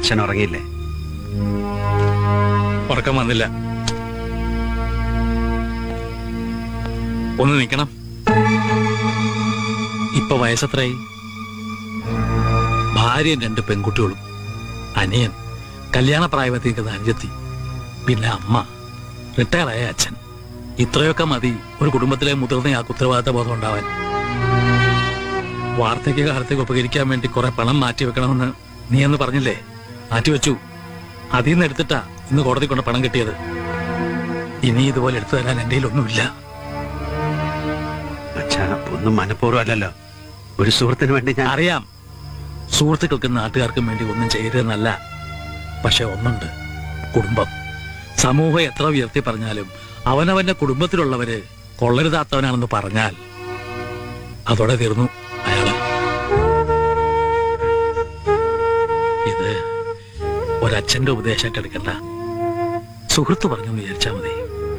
അച്ഛൻ ഉറങ്ങിയില്ലേ? ഉറക്കം വന്നില്ല. ഒന്ന് നിൽക്കണം. ഇപ്പൊ വയസ്സെത്രയായി? ഭാര്യയും 2 പെൺകുട്ടികളും, അനിയൻ, കല്യാണ പ്രായമെത്തിക്കുന്ന അനുജത്തി, പിന്നെ അമ്മ, റിട്ടയറായ അച്ഛൻ. ഇത്രയൊക്കെ മതി ഒരു കുടുംബത്തിലെ മുതിർന്നയാൾക്ക് ഉത്തരവാദിത്ത ബോധം ഉണ്ടാവാൻ. വാർദ്ധക്യ കാലത്തേക്ക് ഉപകരിക്കാൻ വേണ്ടി കുറെ പണം മാറ്റിവെക്കണമെന്ന് നീ എന്ന് പറഞ്ഞില്ലേ? മാറ്റിവെച്ചു. അതിൽ നിന്ന് എടുത്തിട്ടാ ഇന്ന് കോടതി കൊണ്ട് പണം കിട്ടിയത്. ഇനി ഇതുപോലെ എടുത്തു തരാൻ എന്റെ ഒന്നുമില്ല. അച്ഛാ, ഒന്നും മനഃപൂർവ്വം അല്ലല്ലോ. ഒരു സുഹൃത്തിന് വേണ്ടി ഞാൻ... അറിയാം, സുഹൃത്തുക്കൾക്കും നാട്ടുകാർക്കും വേണ്ടി ഒന്നും ചെയ്യരുതെന്നല്ല. പക്ഷെ ഒന്നുണ്ട്, കുടുംബം. സമൂഹം എത്ര ഉയർത്തി പറഞ്ഞാലും അവനവന്റെ കുടുംബത്തിലുള്ളവര് കൊള്ളരുതാത്തവനാണെന്ന് പറഞ്ഞാൽ അതോടെ തീർന്നു അയാള്. ഇത് ഒരച്ഛന്റെ ഉപദേശമായിട്ട് എടുക്കണ്ട, സുഹൃത്ത് പറഞ്ഞു വിചാരിച്ചാ മതി.